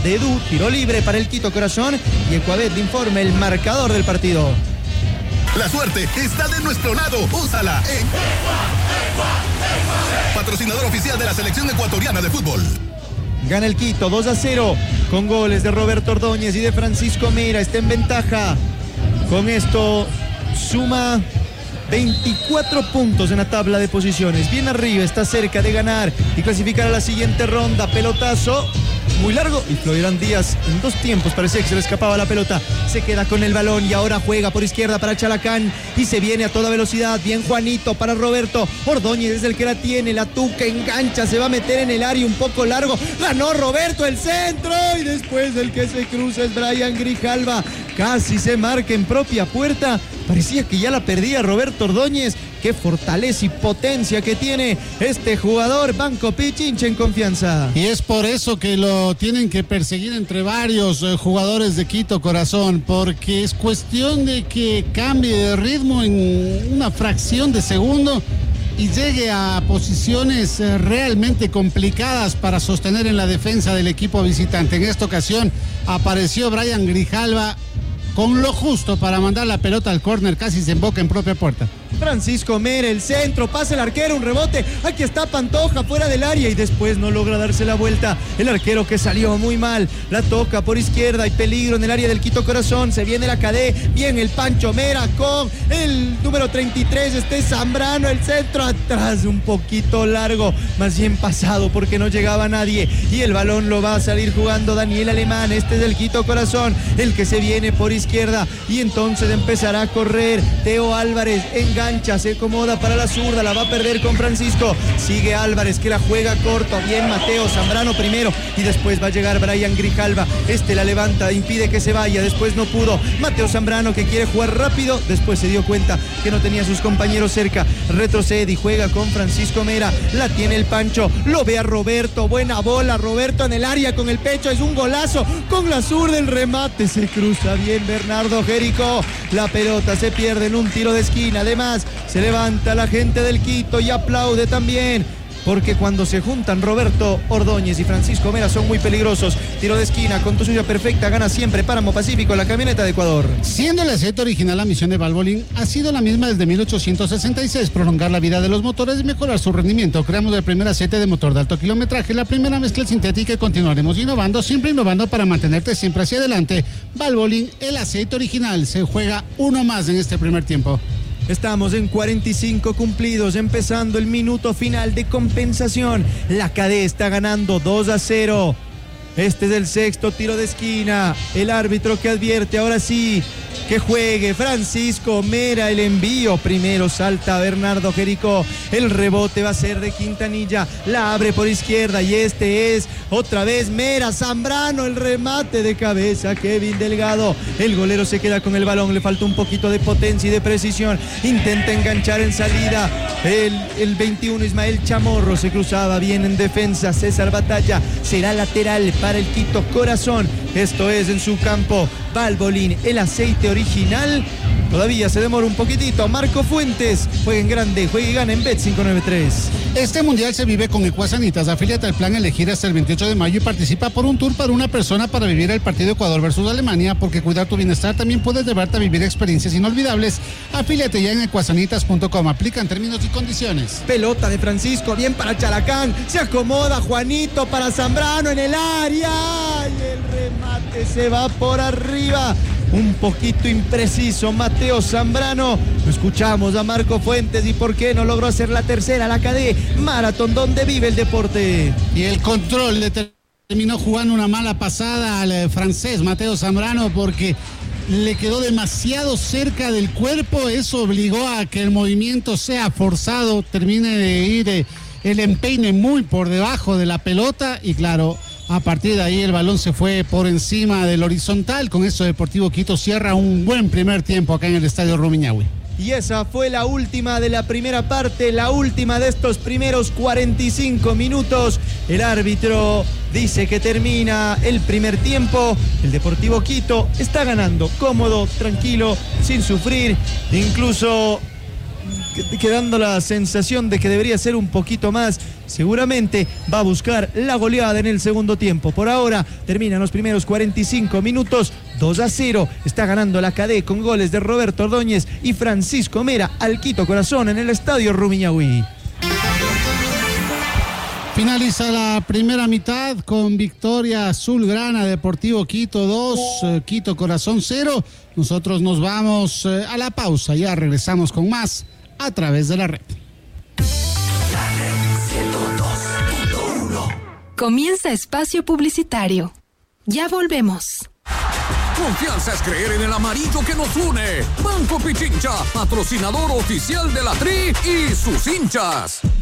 de Edu, tiro libre para el Quito Corazón y Ecuabet le informa el marcador del partido. La suerte está de nuestro lado, úsala en patrocinador oficial de la selección ecuatoriana de fútbol. Gana el Quito 2-0 con goles de Roberto Ordóñez y de Francisco Mera. Está en ventaja. Con esto suma 24 puntos en la tabla de posiciones. Bien arriba, está cerca de ganar y clasificar a la siguiente ronda. Pelotazo muy largo y Florirán Díaz en 2 tiempos parecía que se le escapaba la pelota. Se queda con el balón y ahora juega por izquierda para Chalacán y se viene a toda velocidad. Bien Juanito para Roberto. Ordóñez es el que la tiene, la tuca, engancha, se va a meter en el área un poco largo. Ganó Roberto el centro y después el que se cruza es Brian Grijalva. Casi se marca en propia puerta. Parecía que ya la perdía Roberto Ordóñez. Qué fortaleza y potencia que tiene este jugador. Banco Pichincha en confianza. Y es por eso que lo tienen que perseguir entre varios jugadores de Quito Corazón, porque es cuestión de que cambie de ritmo en una fracción de segundo y llegue a posiciones realmente complicadas para sostener en la defensa del equipo visitante. En esta ocasión apareció Brian Grijalva con lo justo para mandar la pelota al córner, casi se emboca en propia puerta. Francisco Mera, el centro, pasa el arquero, un rebote, aquí está Pantoja fuera del área y después no logra darse la vuelta. El arquero que salió muy mal, la toca por izquierda, hay peligro en el área del Quito Corazón, se viene la Cadé, bien el Pancho Mera con el número 33, Zambrano, el centro atrás, un poquito largo, más bien pasado porque no llegaba nadie y el balón lo va a salir jugando Daniel Alemán. Este es el Quito Corazón, el que se viene por izquierda y entonces empezará a correr Teo Álvarez, engancha, se acomoda para la zurda, la va a perder con Francisco, sigue Álvarez que la juega corto, bien Mateo Zambrano primero y después va a llegar Brian Grijalva, la levanta, impide que se vaya, después no pudo, Mateo Zambrano que quiere jugar rápido, después se dio cuenta que no tenía a sus compañeros cerca, retrocede y juega con Francisco Mera, la tiene el Pancho, lo ve a Roberto, buena bola, Roberto en el área con el pecho, es un golazo, con la zurda el remate, se cruza bien Bernardo Jerico, la pelota se pierde en un tiro de esquina, además se levanta la gente del Quito y aplaude también, porque cuando se juntan Roberto Ordóñez y Francisco Mera son muy peligrosos. Tiro de esquina con tu suya perfecta, gana siempre Páramo Pacífico, la camioneta de Ecuador. Siendo el aceite original, la misión de Valvoline ha sido la misma desde 1866, prolongar la vida de los motores y mejorar su rendimiento. Creamos el primer aceite de motor de alto kilometraje, la primera mezcla sintética y continuaremos innovando, siempre innovando para mantenerte siempre hacia adelante. Valvoline, el aceite original, se juega uno más en este primer tiempo. Estamos en 45 cumplidos, empezando el minuto final de compensación. La Cadé está ganando 2-0. Este es el sexto tiro de esquina. El árbitro que advierte, ahora sí, que juegue Francisco Mera, el envío. Primero salta Bernardo Jerico. El rebote va a ser de Quintanilla. La abre por izquierda y este es otra vez Mera. Zambrano, el remate de cabeza. Kevin Delgado. El golero se queda con el balón. Le falta un poquito de potencia y de precisión. Intenta enganchar en salida. El 21 Ismael Chamorro se cruzaba bien en defensa. César Batalla será lateral para el Quito Corazón. Esto es en su campo. Valvoline, el aceite original. Todavía se demora un poquitito. Marco Fuentes, juega en grande, juega y gana en Bet593. Este mundial se vive con Ecuasanitas. Afíliate al plan Elegir hasta el 28 de mayo y participa por un tour para una persona para vivir el partido Ecuador versus Alemania, porque cuidar tu bienestar también puede llevarte a vivir experiencias inolvidables. Afíliate ya en ecuasanitas.com. Aplican términos y condiciones. Pelota de Francisco, bien para Chalacán. Se acomoda Juanito para Zambrano en el área. Y el remate se va por arriba. Un poquito impreciso Mateo Zambrano. Lo escuchamos a Marco Fuentes y por qué no logró hacer la tercera, la Cadé Maratón, donde vive el deporte. Y el control le terminó jugando una mala pasada al francés Mateo Zambrano porque le quedó demasiado cerca del cuerpo. Eso obligó a que el movimiento sea forzado, termine de ir el empeine muy por debajo de la pelota y claro, a partir de ahí el balón se fue por encima del horizontal. Con eso Deportivo Quito cierra un buen primer tiempo acá en el Estadio Rumiñahui. Y esa fue la última de la primera parte, la última de estos primeros 45 minutos. El árbitro dice que termina el primer tiempo. El Deportivo Quito está ganando cómodo, tranquilo, sin sufrir. Incluso quedando la sensación de que debería ser un poquito más. Seguramente va a buscar la goleada en el segundo tiempo. Por ahora terminan los primeros 45 minutos, 2-0. Está ganando la Cadé con goles de Roberto Ordóñez y Francisco Mera al Quito Corazón en el estadio Rumiñahui. Finaliza la primera mitad con victoria azulgrana, Deportivo Quito 2, Quito Corazón 0. Nosotros nos vamos a la pausa, ya regresamos con más a través de la red. Comienza espacio publicitario. Ya volvemos. Confianza es creer en el amarillo que nos une. Banco Pichincha, patrocinador oficial de la Tri y sus hinchas.